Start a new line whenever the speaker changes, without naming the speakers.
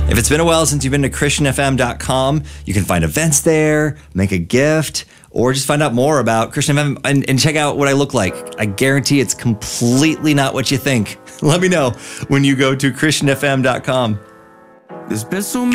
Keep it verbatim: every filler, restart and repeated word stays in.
If it's been a while since you've been to Christian F M dot com, you can find events there, make a gift, or just find out more about Christian F M and, and check out what I look like. I guarantee it's completely not what you think. Let me know when you go to Christian F M dot com.
There's been so many